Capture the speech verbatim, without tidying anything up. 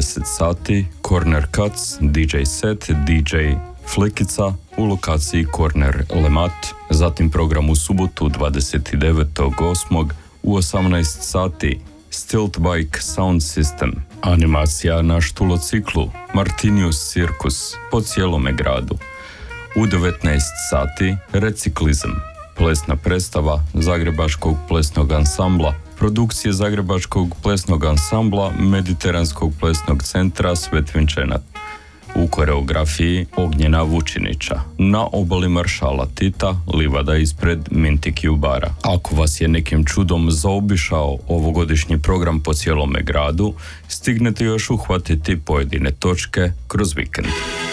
dvadeset sati, Corner Cuts, D J set, D J Flikica u lokaciji Corner Lemat, zatim program u subotu dvadeset devetog osmog u osamnaest sati, Stilt Bike Sound System, animacija na štulociklu, Martinius Cirkus po cijelome gradu. U devetnaest sati, Reciklizam, plesna predstava Zagrebačkog plesnog ansambla, produkcije Zagrebačkog plesnog ansambla Mediteranskog plesnog centra Svetvinčenat. U koreografiji Ognjena Vučinića. Na obali Maršala Tita, livada ispred Mintikiju bara. Ako vas je nekim čudom zaobišao ovogodišnji program po cijelome gradu, stignete još uhvatiti pojedine točke kroz vikend.